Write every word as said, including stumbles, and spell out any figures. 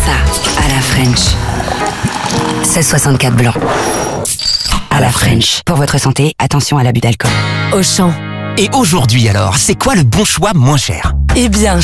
ça à la French. seize soixante-quatre blanc. À la French. Pour votre santé, attention à l'abus d'alcool. Auchan. Et aujourd'hui alors, c'est quoi le bon choix moins cher? Eh bien,